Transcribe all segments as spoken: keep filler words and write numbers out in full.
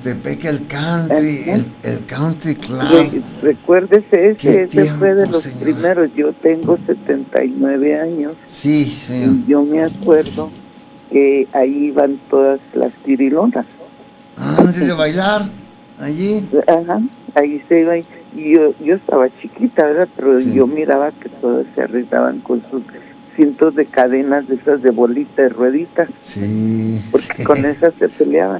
Chapultepec, el country, el, el country club. Re, recuérdese, ese, ese tiempo, fue de los señora. primeros. Yo tengo setenta y nueve años. Sí, señor. Y yo me acuerdo que ahí iban todas las tirilonas. Ah, ¿de bailar? Allí. Ajá, ahí se iba. Y yo, yo estaba chiquita, ¿verdad? Pero sí. Yo miraba que todas se arreglaban con sus cintos de cadenas de esas de bolita, de rueditas. Sí. Porque con esas se peleaban.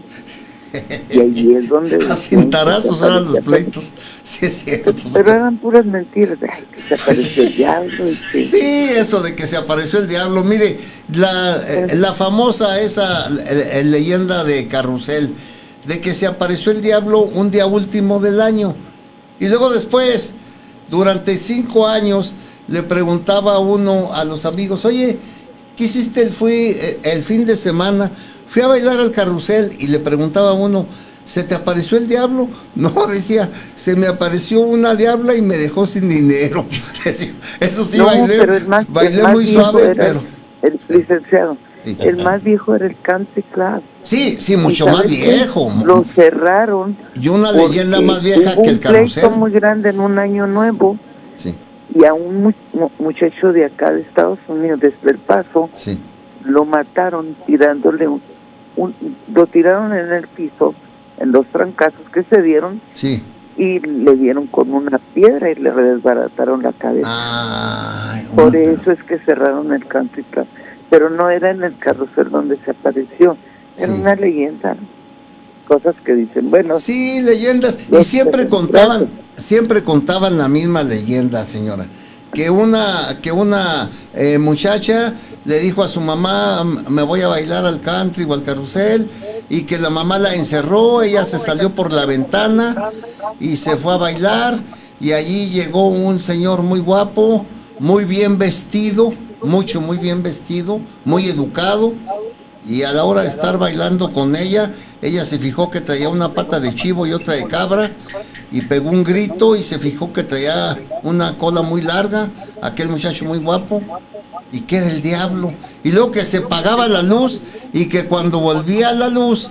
Y ahí es donde... A cintarazos eran los pleitos. Sí, es cierto. Pero eran puras mentiras. Ay, que se apareció el diablo. Y que... Sí, eso de que se apareció el diablo. Mire, la, eh, la famosa esa eh, leyenda de Carrusel, de que se apareció el diablo un día último del año. Y luego después, durante cinco años, le preguntaba uno a los amigos, oye, ¿qué hiciste el, fui, el fin de semana? Fui a bailar al carrusel, y le preguntaba a uno, ¿se te apareció el diablo? No, decía, se me apareció una diabla y me dejó sin dinero. Decía, eso sí, no, bailé, pero el más, bailé el más muy suave, pero... El licenciado, sí. El más viejo era el Country Club. Sí, sí, mucho más viejo. Lo cerraron. Y una leyenda más vieja que el carrusel. Un pleito muy grande en un año nuevo. Sí. Y a un mu muchacho de acá de Estados Unidos, desde El Paso, sí. Lo mataron tirándole un, un... Lo tiraron en el piso, en los trancazos que se dieron. Sí. Y le dieron con una piedra y le desbarataron la cabeza. Ay, Por una... eso es que cerraron el Country Club. Pero no era en el carrusel donde se apareció. Era sí. Una leyenda. Cosas que dicen, bueno. Sí, leyendas. Y siempre contaban, siempre contaban la misma leyenda, señora. Que una, que una eh, muchacha le dijo a su mamá, me voy a bailar al country o al carrusel, y que la mamá la encerró, ella se salió por la ventana y se fue a bailar, y allí llegó un señor muy guapo, muy bien vestido, mucho, muy bien vestido, muy educado, y a la hora de estar bailando con ella, ella se fijó que traía una pata de chivo y otra de cabra, y pegó un grito y se fijó que traía una cola muy larga, aquel muchacho muy guapo, y que era el diablo. Y luego que se apagaba la luz, y que cuando volvía la luz,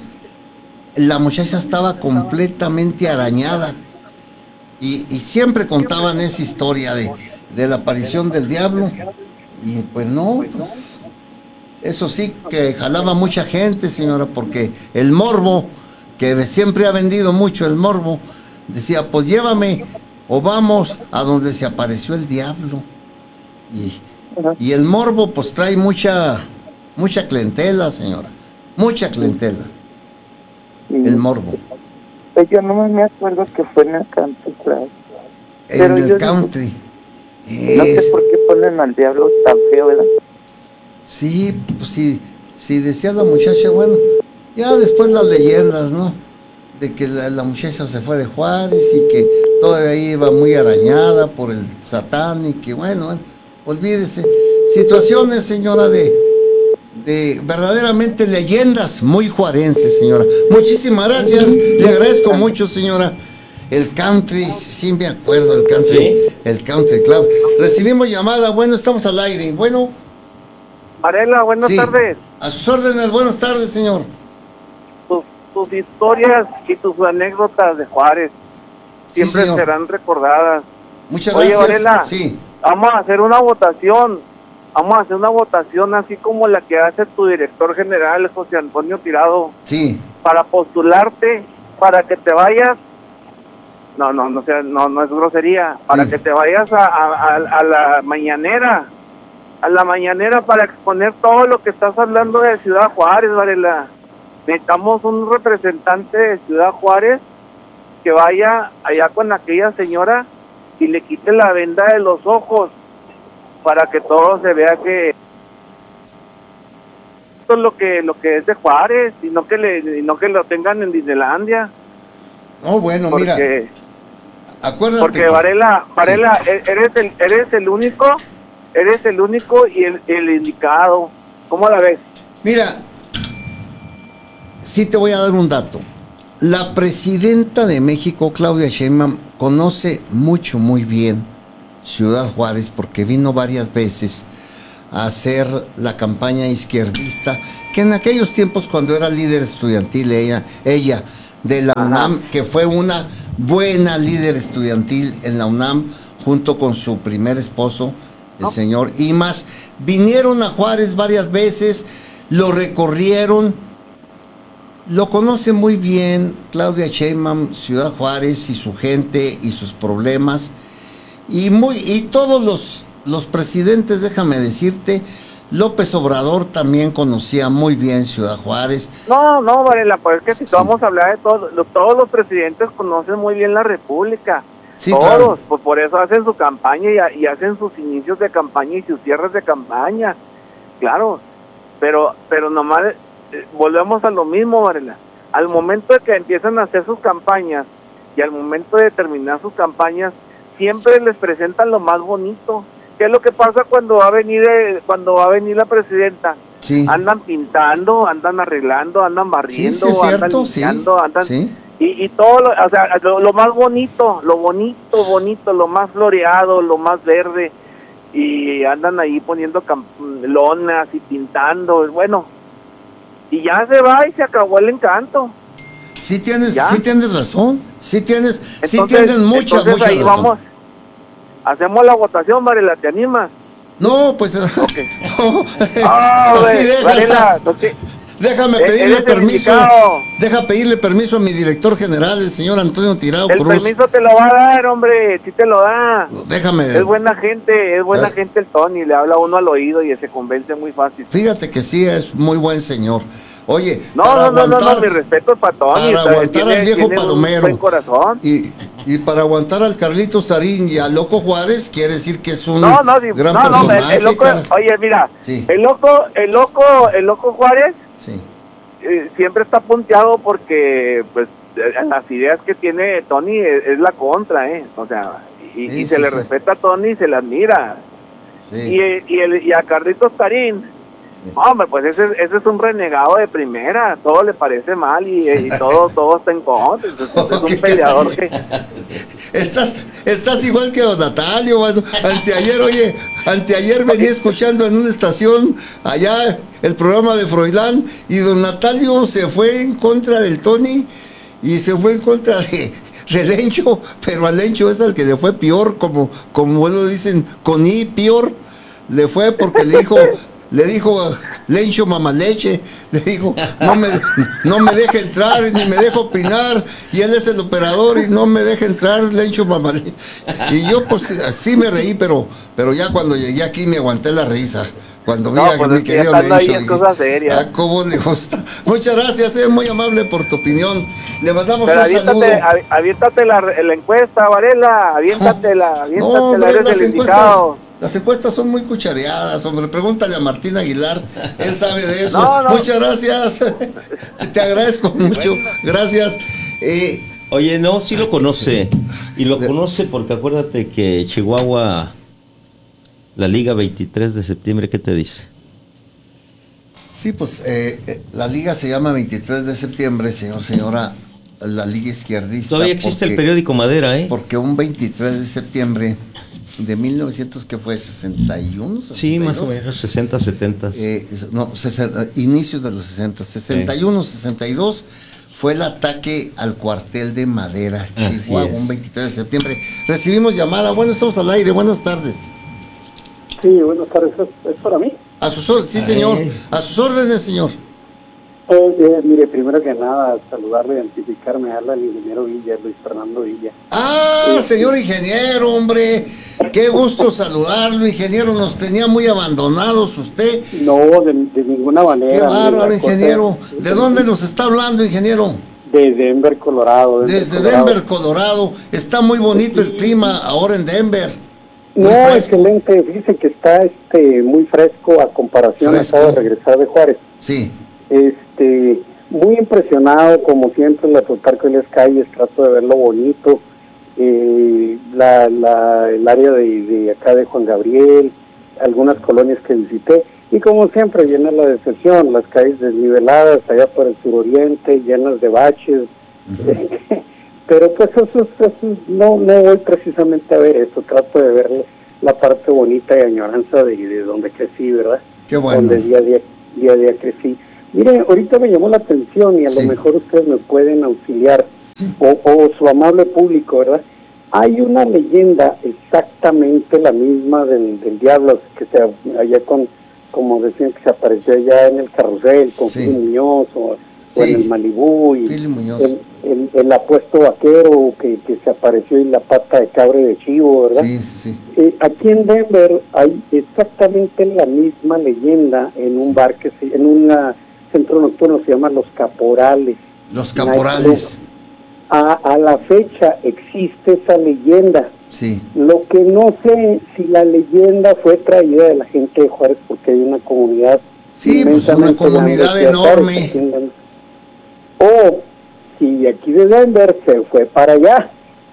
la muchacha estaba completamente arañada. Y, y siempre contaban esa historia de, de la aparición del diablo. Y pues no, pues eso sí que jalaba mucha gente, señora, porque el morbo, que siempre ha vendido mucho el morbo, decía, pues llévame o vamos a donde se apareció el diablo. Y, y el morbo pues trae mucha mucha clientela, señora, mucha clientela. Sí. El morbo. Pues yo no me acuerdo que fue en el country club. En el country. Digo, no sé por qué ponen al diablo tan feo, ¿verdad? Sí, pues sí, sí decía la muchacha, bueno, ya después las leyendas, ¿no? De que la, la muchacha se fue de Juárez y que todavía iba muy arañada por el satán, y que bueno, bueno, olvídese. Situaciones, señora, de, de verdaderamente leyendas muy juarenses, señora. Muchísimas gracias, le agradezco mucho, señora. El country, sí me acuerdo, el country, ¿sí? El country club. Recibimos llamada, bueno, estamos al aire, bueno. Varela, buenas sí. tardes. A sus órdenes, buenas tardes, señor. Tus, tus historias y tus anécdotas de Juárez siempre sí, serán recordadas. Muchas Oye, gracias. Varela, sí. Vamos a hacer una votación. Vamos a hacer una votación así como la que hace tu director general, José Antonio Tirado. Sí. Para postularte, para que te vayas. No, no, no, sea, no, no es grosería. Para sí. que te vayas a, a, a la mañanera. A la mañanera para exponer todo lo que estás hablando de Ciudad Juárez, Varela. Necesitamos un representante de Ciudad Juárez que vaya allá con aquella señora y le quite la venda de los ojos para que todo se vea que esto es lo que lo que es de Juárez, y no que le y no que lo tengan en Disneylandia. No, bueno, porque, mira. Acuérdate. Porque que... Varela, Varela, sí. eres el eres el único Eres el único y el, el indicado. ¿Cómo la ves? Mira, sí te voy a dar un dato. La presidenta de México, Claudia Sheinbaum, conoce mucho, muy bien Ciudad Juárez, porque vino varias veces a hacer la campaña izquierdista, que en aquellos tiempos, cuando era líder estudiantil, ella, ella de la Ajá. UNAM, que fue una buena líder estudiantil en la UNAM, junto con su primer esposo, el No. señor Imas. Vinieron a Juárez varias veces, lo recorrieron, lo conoce muy bien Claudia Sheinbaum, Ciudad Juárez y su gente y sus problemas. Y, muy, y todos los, los presidentes, déjame decirte, López Obrador también conocía muy bien Ciudad Juárez. No, no, Varela, pues es que si Sí. vamos a hablar de todo, lo- todos los presidentes conocen muy bien la República. Sí, todos, claro. pues por eso hacen su campaña y, ha- y hacen sus inicios de campaña y sus cierres de campaña. Claro, pero pero nomás eh, volvemos a lo mismo, Varela. Al momento de que empiezan a hacer sus campañas y al momento de terminar sus campañas, siempre les presentan lo más bonito. ¿Qué es lo que pasa cuando va a venir eh, cuando va a venir la presidenta? Sí, Andan pintando, andan arreglando, andan sí, barriendo, sí es andan cierto, sí. limpiando, andan Sí. y, y todo, lo, o sea, lo, lo más bonito, lo bonito, bonito, lo más floreado, lo más verde, y andan ahí poniendo cam- lonas y pintando, bueno, y ya se va y se acabó el encanto. Sí tienes, ¿Ya? sí tienes razón, sí tienes, sí Entonces, tienes mucha, entonces mucha ahí razón. vamos, hacemos la votación, Varela, ¿te animas? No, pues no, Ah, así güey, déjala. Varela, no te- Déjame Eh, pedirle eres el permiso. indicado. Deja pedirle permiso a mi director general, el señor Antonio Tirado el Cruz. permiso te lo va a dar, hombre, sí te lo da. Déjame. Es buena gente, es buena Eh. gente el Tony, le habla uno al oído y se convence muy fácil. Fíjate que sí es muy buen señor. Oye, No, para no, no, no, aguantar, no, mi respeto es para Tony. para o sea, aguantar tiene- al viejo tiene un Palomero buen corazón. y, y para aguantar al Carlitos Tarín y al Loco Juárez, quiere decir que es un No, no, di- gran no, no, el, personaje. el loco, cara. oye, mira, Sí. el loco, el loco, el loco Juárez Sí. eh, siempre está punteado porque, pues, eh, las ideas que tiene Tony es, es la contra, eh, o sea, y, Sí, y se sí, le sí. respeta a Tony y se le admira. Sí. Y, y, el, y a Carlitos Tarín, Sí. hombre, pues ese, ese es un renegado de primera, todo le parece mal y, y todo todo está en contra, entonces es Oh, qué un peleador que... Estás, estás igual que don Natalio, mano. Anteayer, oye, anteayer venía escuchando en una estación allá el programa de Froilán y don Natalio se fue en contra del Tony y se fue en contra de, de Lencho, pero a Lencho es al que le fue peor, como, como lo dicen, con I, peor, le fue porque le dijo... Le dijo Lencho Mamaleche, le dijo, no me, no me deja entrar ni me deja opinar, y él es el operador y no me deja entrar Lencho Mamaleche. Y yo pues sí me reí, pero, pero ya cuando llegué aquí me aguanté la risa. Cuando vi No, a pues mi es que querido ya estando ahí Lencho. es dije, cosa seria. ah, cómo le gusta. Muchas gracias, es muy amable por tu opinión. Le mandamos Pero un saludo. aviéntate, avi- aviéntate la, la encuesta, Varela, aviéntatela, aviéntatela, No, hombre, eres las el encuestas, indicado. las encuestas son muy cuchareadas, hombre. Pregúntale a Martín Aguilar, él sabe de eso. No, no. Muchas gracias. Te, te agradezco mucho. Gracias. Eh, Oye, no, sí lo conoce. Y lo conoce porque acuérdate que Chihuahua, la Liga veintitrés de septiembre, ¿qué te dice? sí, pues eh, eh, la liga se llama veintitrés de septiembre, señor, señora, la Liga Izquierdista. Todavía existe el porque- periódico Madera, ¿eh? Porque un veintitrés de septiembre de mil novecientos, ¿qué fue? ¿sesenta y uno? Sí, más o ¿sesenta y dos? menos, sesenta, setenta. Eh, es- no, sesenta, inicios de los sesenta, sesenta y uno, sesenta y dos fue el ataque al cuartel de Madera, Así Chihuahua, es. un veintitrés de septiembre. Recibimos llamada, bueno, estamos al aire, buenas tardes. Sí, buenas tardes. ¿Es, es para mí? A sus órdenes, sí Ay. señor, a sus órdenes, señor. Eh, eh, mire, primero que nada, saludarle, identificarme, habla el ingeniero Villa, Luis Fernando Villa. Ah, señor ingeniero, hombre, qué gusto saludarlo, ingeniero, nos tenía muy abandonados usted. No, de, de ninguna manera. Qué mire, bárbaro, la cosa- ingeniero. ¿De dónde nos está hablando, ingeniero? De Denver, Colorado. Desde Colorado. Denver, Colorado. Está muy bonito el clima ahora en Denver. Muy No, fresco. excelente. Fíjese que está este muy fresco a comparación. Fresco. Acabo de regresar de Juárez. Sí, Este, muy impresionado, como siempre, en las Otarcoles calles, trato de verlo bonito. Eh, la, la, el área de, de acá de Juan Gabriel, algunas colonias que visité. Y como siempre, llena la decepción, las calles desniveladas allá por el suroriente, llenas de baches. Pero pues eso, eso no, no voy precisamente a ver eso, trato de ver la parte bonita y añoranza de, de donde crecí, ¿verdad? qué bueno. Donde día a día, día a día crecí. Mire, ahorita me llamó la atención y a Sí. lo mejor ustedes me pueden auxiliar, o, o su amable público, ¿verdad? Hay una leyenda exactamente la misma del, del diablo, que se allá con, como decían que se apareció allá en el carrusel con Sí. Fili Muñoz o, Sí. o en el Malibú, y Fili Muñoz. el, el, el apuesto vaquero que, que se apareció en la pata de cabra y de chivo, ¿verdad? Sí, sí, sí. Eh, aquí en Denver hay exactamente la misma leyenda en un bar que se, en un centro nocturno, se llama Los Caporales. Los caporales. A, a la fecha existe esa leyenda. Sí. Lo que no sé si la leyenda fue traída de la gente de Juárez, porque hay una comunidad Sí, pues una inmensamente comunidad grande de enorme. Juárez aquí en Denver. O si aquí de Denver se fue para allá.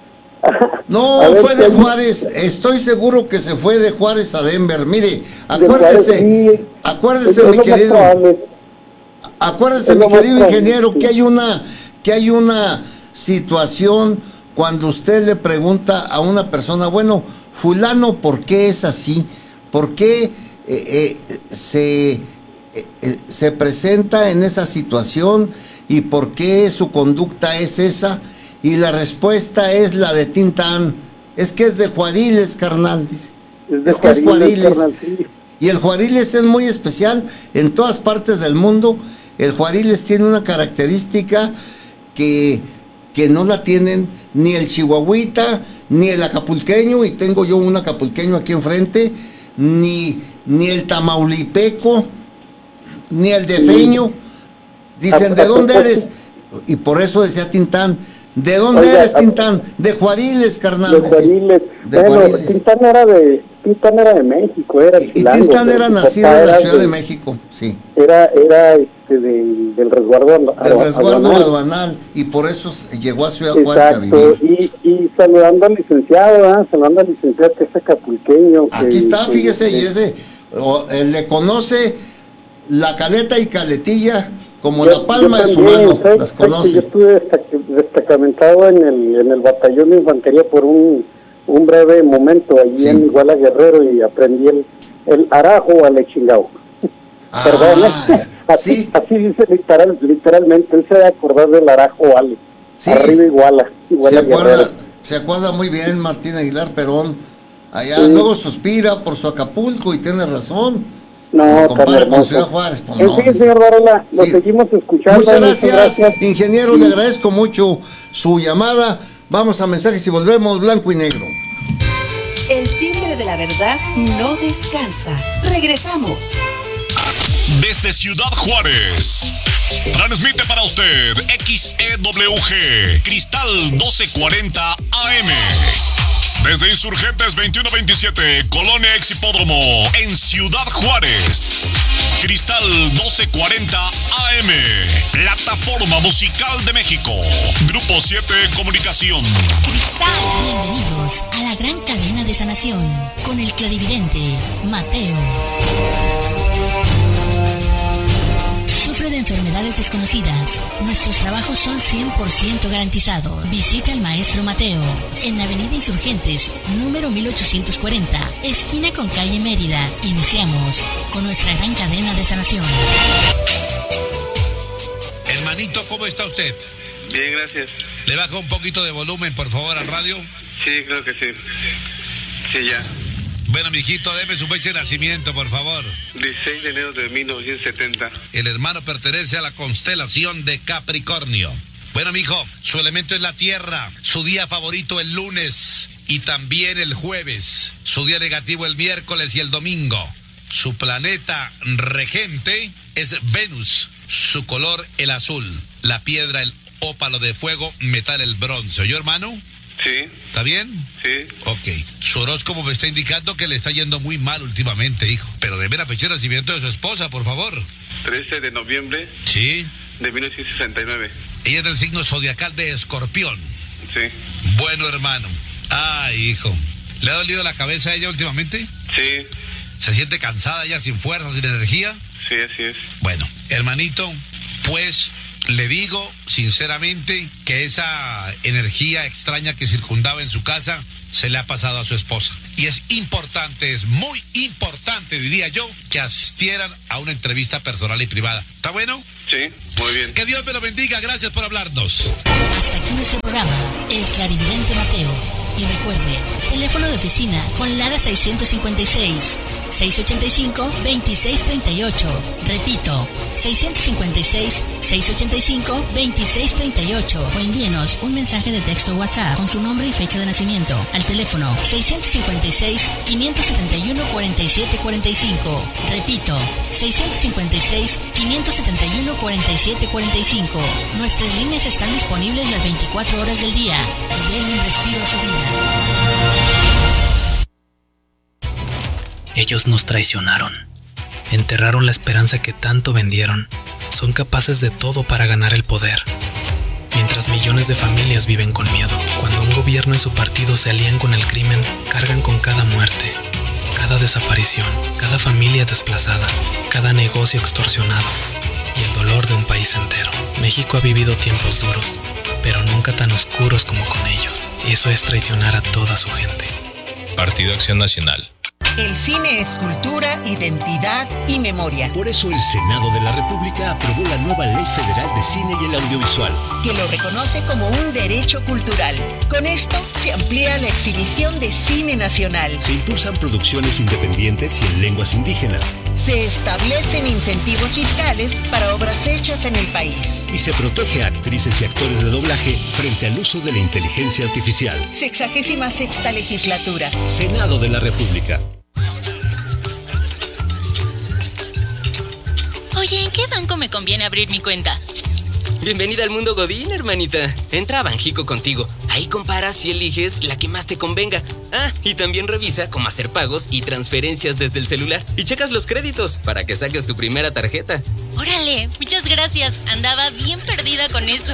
No, A ver, fue de ¿qué- Juárez. Estoy seguro que se fue de Juárez a Denver. Mire, de Juárez, acuérdese, sí, acuérdese, es mi lo más querido, probable. acuérdese, es mi lo más querido probable, ingeniero, sí. que hay una, que hay una situación cuando usted le pregunta a una persona, bueno, fulano, ¿por qué es así? ¿Por qué eh, eh, se, eh, eh, se presenta en esa situación y por qué su conducta es esa? Y la respuesta es la de Tintán. Es que es de Juariles, carnal, dice. Es de Es que es Juariles. carnal, sí. Y el Juariles es muy especial en todas partes del mundo. El Juariles tiene una característica que, que no la tienen ni el chihuahuita, ni el acapulqueño, y tengo yo un acapulqueño aquí enfrente, ni, ni el tamaulipeco, ni el defeño. Dicen, ¿de dónde eres? Y por eso decía Tintán, ¿de dónde Oiga, eres, Tintán? De Juariles, carnal. De decía. Juariles. De Bueno, Juariles. Tintán era de Tintán era de México, era Y, y chilango, Tintán pero era su nacido papá en la era Ciudad de de- México, sí. Era, era este, del, del resguardo Del adu- resguardo aduanal. aduanal, y por eso s- llegó a Ciudad Juárez a Exacto, vivir. y, y saludando al licenciado, ¿eh? saludando al licenciado que es acapulqueño. que- Aquí está, que- fíjese, que- y ese o, eh, le conoce la caleta y caletilla como yo- la palma yo de su también, mano, ¿sabes? las ¿Sabes que Yo conoce. estuve destac- destacamentado en el, en el batallón de infantería por un, un breve momento allí Sí. en Iguala Guerrero, y aprendí el, el arajo a le chingao. Perdón, Ah, ¿eh? así, sí, así dice literal, literalmente, él se debe acordar del arajo Ale. sí. Arriba Iguala, Se Iguala acuerda, Guerrero. se acuerda muy bien Martín Aguilar Perón. Allá Sí. luego suspira por su Acapulco y tiene razón. No, Lo tan compara con hermoso. Ciudad Juárez, pues En no. fin, señor Varela, lo Sí. seguimos escuchando. Muchas gracias, ingeniero, le agradezco mucho su llamada. Vamos a mensajes y volvemos, blanco y negro. El timbre de la verdad no descansa. Regresamos. Desde Ciudad Juárez, transmite para usted X E W G, Cristal doce cuarenta A M. Desde Insurgentes veintiuno veintisiete, Colonia Ex Hipódromo, en Ciudad Juárez. Cristal doce cuarenta A M, Plataforma Musical de México. Grupo siete Comunicación. Bienvenidos a la gran cadena de sanación con el clarividente Mateo. Sufre de enfermedades desconocidas. Nuestros trabajos son cien por ciento garantizados. Visita al maestro Mateo en Avenida Insurgentes, número mil ochocientos cuarenta, esquina con calle Mérida. Iniciamos con nuestra gran cadena de sanación. Hermanito, ¿cómo está usted? Bien, gracias. ¿Le baja un poquito de volumen, por favor, al radio? Sí, creo que sí. Sí, ya. Bueno, mijito, deme su fecha de nacimiento, por favor. dieciséis de enero de mil novecientos setenta. El hermano pertenece a la constelación de Capricornio. Bueno, mijo, su elemento es la tierra. Su día favorito el lunes y también el jueves. Su día negativo el miércoles y el domingo. Su planeta regente es Venus. Su color el azul. La piedra el ópalo de fuego, metal el bronce. ¿Oyó, hermano? Sí. ¿Está bien? Sí. Ok. Su horóscopo me está indicando que le está yendo muy mal últimamente, hijo. Pero deme la fecha de nacimiento de su esposa, por favor. trece de noviembre Sí. de mil novecientos sesenta y nueve. Ella es del signo zodiacal de Escorpión. Sí. Bueno, hermano. Ay, hijo. ¿Le ha dolido la cabeza a ella últimamente? Sí. ¿Se siente cansada ya, sin fuerza, sin energía? Sí, así es. Bueno, hermanito, pues Le digo sinceramente que esa energía extraña que circundaba en su casa se le ha pasado a su esposa. Y es importante, es muy importante, diría yo, que asistieran a una entrevista personal y privada. ¿Está bueno? Sí, muy bien. Que Dios me lo bendiga, gracias por hablarnos. Hasta aquí nuestro programa, El Clarividente Mateo. Y recuerde, teléfono de oficina con Lara seiscientos cincuenta y seis, seiscientos ochenta y cinco, veintiséis treinta y ocho. Repito, seiscientos cincuenta y seis, seiscientos ochenta y cinco, veintiséis treinta y ocho. O envíenos un mensaje de texto WhatsApp con su nombre y fecha de nacimiento al teléfono seiscientos cincuenta y seis, quinientos setenta y uno, cuarenta y siete cuarenta y cinco. Repito, seiscientos cincuenta y seis, quinientos setenta y uno, cuarenta y siete cuarenta y cinco. Nuestras líneas están disponibles las veinticuatro horas del día. Den un respiro a su vida. Ellos nos traicionaron. Enterraron la esperanza que tanto vendieron. Son capaces de todo para ganar el poder. Mientras millones de familias viven con miedo, cuando un gobierno y su partido se alían con el crimen, cargan con cada muerte, cada desaparición, cada familia desplazada, cada negocio extorsionado y el dolor de un país entero. México ha vivido tiempos duros, pero nunca tan oscuros como con ellos. Y eso es traicionar a toda su gente. Partido Acción Nacional. El cine es cultura, identidad y memoria. Por eso el Senado de la República aprobó la nueva Ley Federal de Cine y el Audiovisual, que lo reconoce como un derecho cultural. Con esto se amplía la exhibición de cine nacional. Se impulsan producciones independientes y en lenguas indígenas. Se establecen incentivos fiscales para obras hechas en el país. Y se protege a actrices y actores de doblaje frente al uso de la inteligencia artificial. Sexagésima sexta legislatura. Senado de la República. Oye, ¿en qué banco me conviene abrir mi cuenta? Bienvenida al mundo Godín, hermanita. Entra a Banjico Contigo. Ahí comparas y eliges la que más te convenga. Ah, y también revisa cómo hacer pagos y transferencias desde el celular. Y checas los créditos para que saques tu primera tarjeta. Órale, muchas gracias. Andaba bien perdida con eso.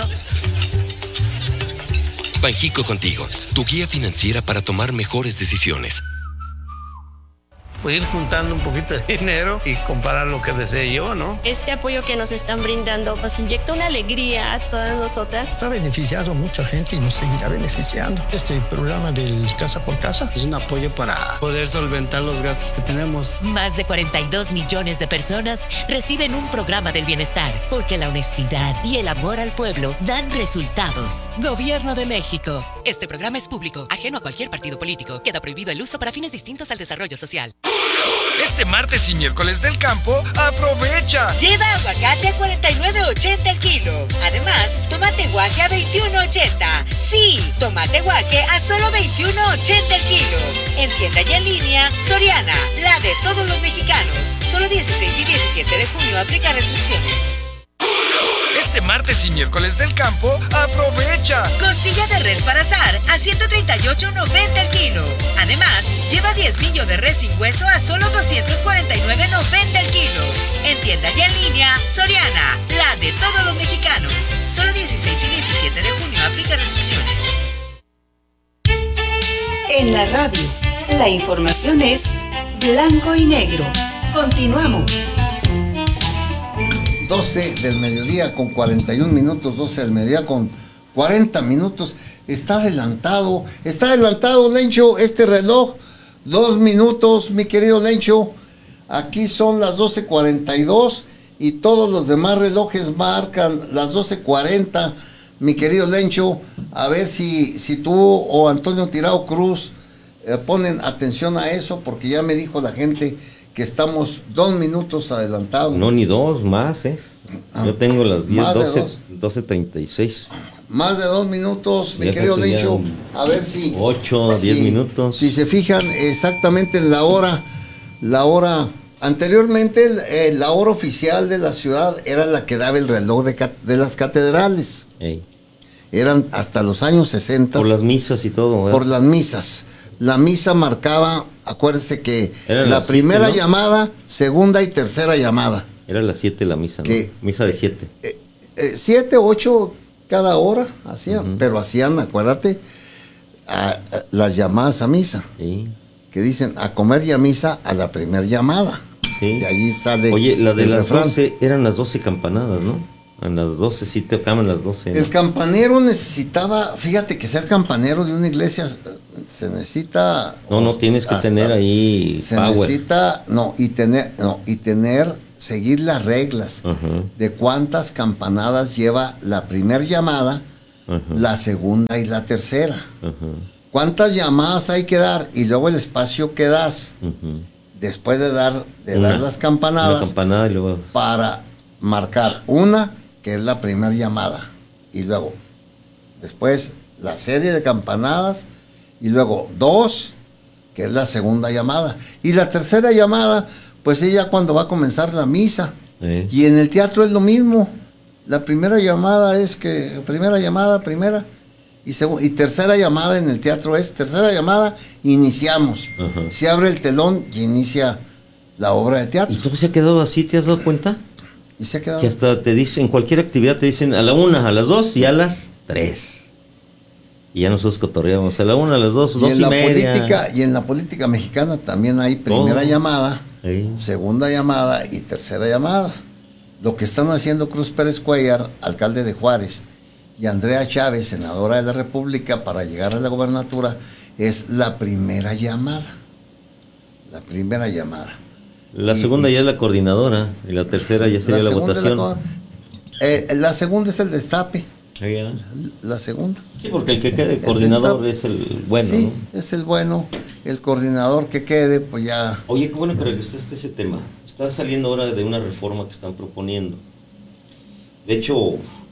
Banjico Contigo, tu guía financiera para tomar mejores decisiones. Pues ir juntando un poquito de dinero y comprar lo que desee yo, ¿no? Este apoyo que nos están brindando nos inyecta una alegría a todas nosotras. Ha beneficiado a mucha gente y nos seguirá beneficiando. Este programa del Casa por Casa es un apoyo para poder solventar los gastos que tenemos. Más de cuarenta y dos millones de personas reciben un programa del bienestar, porque la honestidad y el amor al pueblo dan resultados. Gobierno de México. Este programa es público, ajeno a cualquier partido político. Queda prohibido el uso para fines distintos al desarrollo social. Este martes y miércoles del campo, ¡aprovecha! Lleva aguacate a cuarenta y nueve ochenta el kilo. Además, tomate guaje a veintiuno ochenta. Sí, tomate guaje a solo veintiuno ochenta el kilo. En tienda y en línea, Soriana, la de todos los mexicanos. Solo dieciséis y diecisiete de junio aplica restricciones. Este martes y miércoles del campo, ¡aprovecha! Costilla de res para asar a ciento treinta y ocho noventa el kilo. Además, lleva diez millo de res sin hueso a solo doscientos cuarenta y nueve noventa el kilo. En tienda y en línea, Soriana, la de todos los mexicanos. Solo dieciséis y diecisiete de junio aplica restricciones. En la radio, la información es blanco y negro. Continuamos. doce del mediodía con cuarenta y un minutos, doce del mediodía con cuarenta minutos. Está adelantado, está adelantado, Lencho, este reloj. Dos minutos, mi querido Lencho. Aquí son las doce cuarenta y dos y todos los demás relojes marcan las doce cuarenta, mi querido Lencho. A ver si, si tú o Antonio Tirado Cruz eh, ponen atención a eso, porque ya me dijo la gente que estamos dos minutos adelantados. No, ni dos, más es. Ah, yo tengo las diez, doce, doce treinta y seis. Más de dos minutos, mi ya querido Lencho. A ver si... Ocho, diez si, minutos. Si se fijan exactamente en la hora, la hora... Anteriormente, eh, la hora oficial de la ciudad era la que daba el reloj de, de las catedrales. Ey. Eran hasta los años sesenta. Por las misas y todo, ¿verdad? Por las misas. La misa marcaba, acuérdese que Eran la primera siete, ¿no? llamada, segunda y tercera llamada. Era las siete la misa, ¿no? Que, misa de siete. Eh, eh, siete, ocho cada hora hacían, uh-huh. Pero hacían, acuérdate, a, a, las llamadas a misa. Sí. Que dicen a comer y a misa a la primera llamada. Sí. De allí sale. Oye, la de el las refrán. doce eran las doce campanadas, ¿no? A las doce, sí te tocaban las doce. ¿no? El campanero necesitaba, fíjate que ser campanero de una iglesia se necesita... No, no, tienes que tener ahí se power. necesita, no, y tener, no, y tener, seguir las reglas uh-huh. de cuántas campanadas lleva la primera llamada, uh-huh. la segunda y la tercera. Uh-huh. ¿Cuántas llamadas hay que dar? Y luego el espacio que das, uh-huh. después de dar, de una, dar las campanadas, una campanada y luego... para marcar una, que es la primera llamada, y luego, después, la serie de campanadas, y luego dos, que es la segunda llamada, y la tercera llamada, pues es ya cuando va a comenzar la misa, ¿Eh? y en el teatro es lo mismo, la primera llamada es que, primera llamada, primera, y, seg- y tercera llamada en el teatro es, tercera llamada, iniciamos, uh-huh. se abre el telón y inicia la obra de teatro. ¿Y todo se ha quedado así, te has dado cuenta? Y se ha quedado... Que hasta te dicen, cualquier actividad te dicen a la una, a las dos y a las tres. Y ya nosotros cotorreamos a la una, a las dos, y dos en y la media. política, y en la política mexicana también hay primera oh. llamada, sí. segunda llamada y tercera llamada. Lo que están haciendo Cruz Pérez Cuellar, alcalde de Juárez, y Andrea Chávez, senadora de la República, para llegar a la gobernatura, es la primera llamada. La primera llamada. La y, segunda ya es la coordinadora y la tercera ya sería la, la votación. La, eh, la segunda es el destape. ¿Ya? La segunda. Sí, porque el que quede el coordinador es el bueno. Sí, ¿no? es el bueno. El coordinador que quede, pues ya. Oye, qué bueno que regresaste a ese tema. Está saliendo ahora de una reforma que están proponiendo. De hecho,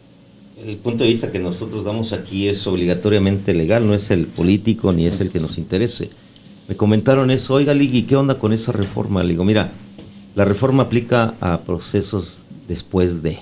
el punto de vista que nosotros damos aquí es obligatoriamente legal, no es el político ni sí. es el que nos interese. Me comentaron eso, oiga Ligui, ¿qué onda con esa reforma? Le digo, mira, la reforma aplica a procesos después de,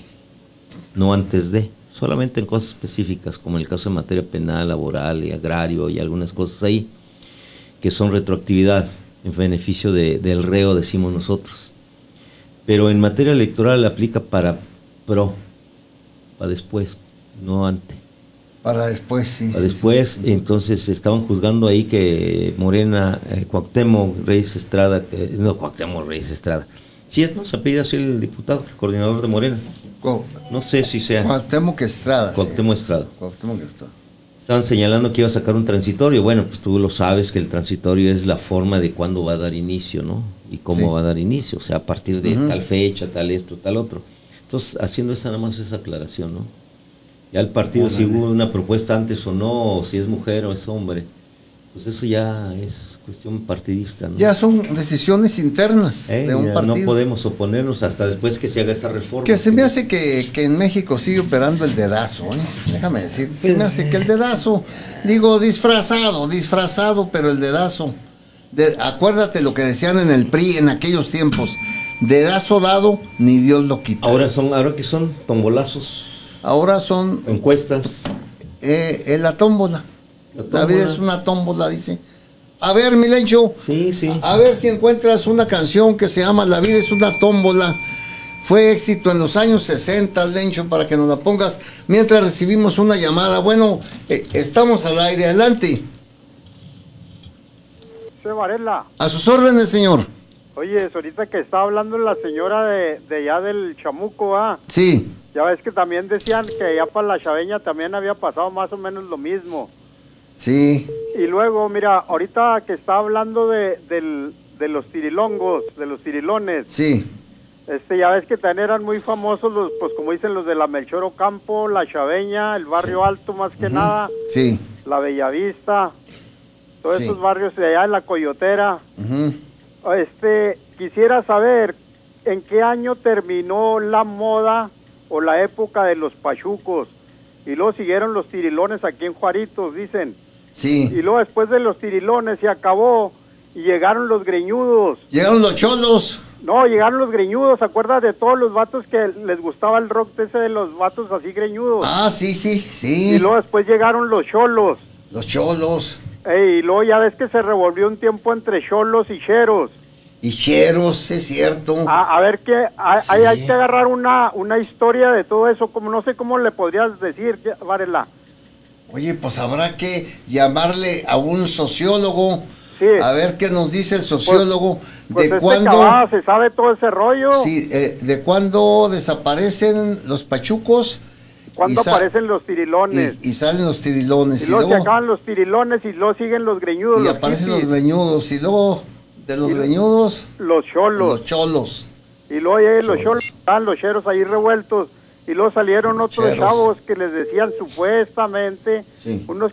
no antes de, solamente en cosas específicas, como en el caso de materia penal, laboral y agrario y algunas cosas ahí, que son retroactividad en beneficio de, del reo, decimos nosotros. Pero en materia electoral aplica para pro, para después, no antes. Para después, sí. Para después, entonces estaban juzgando ahí que Morena, eh, Cuauhtémoc Reyes Estrada, que, no, Cuauhtémoc Reyes Estrada, sí, no se apellida así el diputado, el coordinador de Morena. Cu- no sé si sea. Cuauhtémoc Estrada. Cuauhtémoc sí. Estrada. Cuauhtémoc Estrada. Estaban señalando que iba a sacar un transitorio. Bueno, pues tú lo sabes que el transitorio es la forma de cuándo va a dar inicio, ¿no? Y cómo sí. va a dar inicio, o sea, a partir de uh-huh. tal fecha, tal esto, tal otro. Entonces, haciendo esa nada más esa aclaración, ¿no? Ya el partido, si hubo una propuesta antes o no, o si es mujer o es hombre, pues eso ya es cuestión partidista, ¿no? Ya son decisiones internas eh, de un partido. No podemos oponernos hasta después que se haga esta reforma. Que se me hace que, que en México sigue operando el dedazo, ¿eh? Déjame decir, se pues, me hace que el dedazo, digo, disfrazado, disfrazado, pero el dedazo. De, acuérdate lo que decían en el P R I en aquellos tiempos, dedazo dado, ni Dios lo quita. Ahora son, ahora que son tombolazos. Ahora son encuestas. Eh, en la tómbola. La tómbola. La vida es una tómbola, dice. A ver, Milencho. Sí, sí. A ver si encuentras una canción que se llama La vida es una tómbola. Fue éxito en los años sesenta, Lencho, para que nos la pongas mientras recibimos una llamada. Bueno, eh, estamos al aire. Adelante. Sí, Varela. A sus órdenes, señor. Oye, ahorita que está hablando la señora de, de allá del Chamuco, ¿ah? Sí. Ya ves que también decían que allá para la Chaveña también había pasado más o menos lo mismo. Sí. Y luego, mira, ahorita que está hablando de, del, de los tirilongos, de los tirilones. Sí. Este, ya ves que también eran muy famosos los, pues como dicen los de la Melchor Ocampo, la Chaveña, el Barrio sí. Alto más que uh-huh. nada. Sí. La Bellavista, todos sí. esos barrios de allá en la Coyotera. Uh-huh. Este, quisiera saber en qué año terminó la moda o la época de los pachucos, y luego siguieron los tirilones aquí en Juaritos, dicen. Sí. Y luego después de los tirilones se acabó y llegaron los greñudos. Llegaron los cholos. No, llegaron los greñudos, ¿se acuerdas de todos los vatos que les gustaba el rock ese de los vatos así greñudos? Ah, sí, sí, sí. Y luego después llegaron los cholos. Los cholos. Ey, y luego ya ves que se revolvió un tiempo entre cholos y cheros. Y cheros, es cierto. A, a ver qué, a, sí. hay, hay que agarrar una, una historia de todo eso, como no sé cómo le podrías decir, Varela. Oye, pues habrá que llamarle a un sociólogo Sí. A ver qué nos dice el sociólogo Pues de este cuándo... camarada se sabe todo ese rollo. Sí, eh, de cuándo desaparecen los pachucos. Cuando y sa- aparecen los tirilones. Y, y salen los tirilones. Y Y, luego se luego, acaban los tirilones y luego siguen los greñudos. y los aparecen hippies, los greñudos. Y luego de los Y greñudos, los cholos. los cholos. Y luego ya los Cholos. cholos, estaban los cheros ahí revueltos. Y luego salieron otros Cheros. chavos que les decían supuestamente, Sí. unos